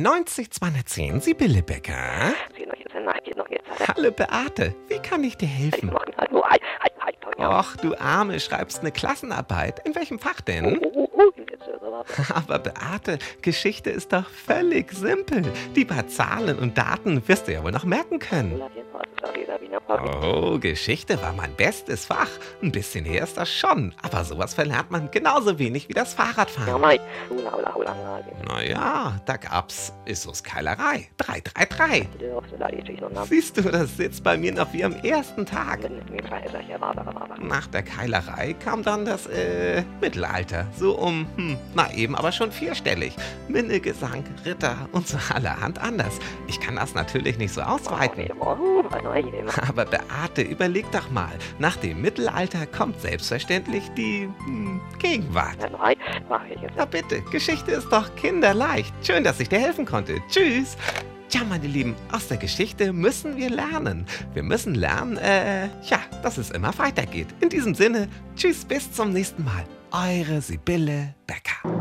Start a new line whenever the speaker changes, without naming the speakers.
90 Sibylle Becker. Hallo Beate, wie kann ich dir helfen? Och, du Arme, schreibst eine Klassenarbeit. In welchem Fach denn? Aber Beate, Geschichte ist doch völlig simpel. Die paar Zahlen und Daten wirst du ja wohl noch merken können. Oh, Geschichte war mein bestes Fach. Ein bisschen her ist das schon, aber sowas verlernt man genauso wenig wie das Fahrradfahren. Naja, da gab's Issus Keilerei. 333. Siehst du, das sitzt bei mir noch wie am ersten Tag. Nach der Keilerei kam dann das Mittelalter. So eben aber schon vierstellig. Minnegesang, Ritter und so allerhand anders. Ich kann das natürlich nicht so ausweiten. Aber Beate, überleg doch mal. Nach dem Mittelalter kommt selbstverständlich die Gegenwart. Na bitte, Geschichte ist doch kinderleicht. Schön, dass ich dir helfen konnte. Tschüss. Tja, meine Lieben, aus der Geschichte müssen wir lernen. Wir müssen lernen, dass es immer weitergeht. In diesem Sinne, tschüss, bis zum nächsten Mal. Eure Sibylle Becker.